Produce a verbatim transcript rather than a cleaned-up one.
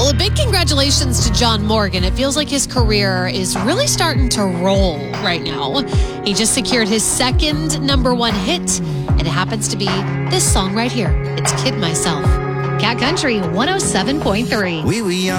Well, a big congratulations to John Morgan. It feels like his career is really starting to roll right now. He just secured his second number one hit, and it happens to be this song right here. It's Kid Myself. Cat Country one oh seven point three. Oui, oui.